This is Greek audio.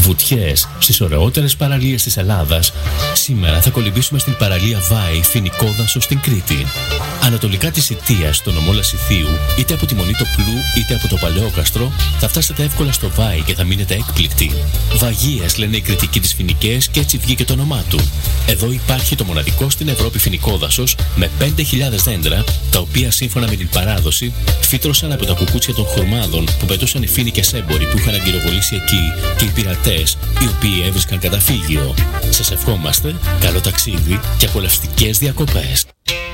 Βουτιές στις ωραιότερες παραλίες της Ελλάδας. Σήμερα θα κολυμπήσουμε στην παραλία Βάη, Φοινικό Δάσος στην Κρήτη. Ανατολικά της Ιττίας, στο νομό Λασιθίου, είτε από τη Μονή Τοπλού είτε από το Παλαιόκαστρο, θα φτάσετε εύκολα στο Βάη και θα μείνετε έκπληκτοι. Βαγίες λένε οι κριτικοί της Φοινικές και έτσι βγήκε το όνομά του. Εδώ υπάρχει το μοναδικό στην Ευρώπη φοινικό δάσος με 5.000 δέντρα, τα οποία σύμφωνα με την παράδοση φύτρωσαν από τα κουκούτσια των χουρμάδων που πετούσαν οι φοίνικες έμποροι που είχαν αγκυροβολήσει εκεί και οι πειρατές οι οποίοι έβρισκαν καταφύγιο. Σας ευχόμαστε καλό ταξίδι και απολαυστικές διακοπές.